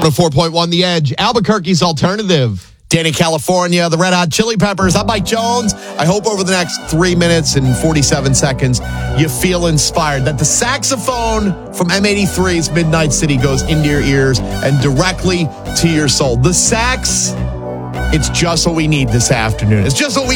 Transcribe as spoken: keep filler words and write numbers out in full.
oh four point one The Edge, Albuquerque's alternative. Danny, California, the Red Hot Chili Peppers. I'm Mike Jones. I hope over the next three minutes and forty-seven seconds, you feel inspired that the saxophone from M eighty-three's Midnight City goes into your ears and directly to your soul. The sax, it's just what we need this afternoon. It's just what we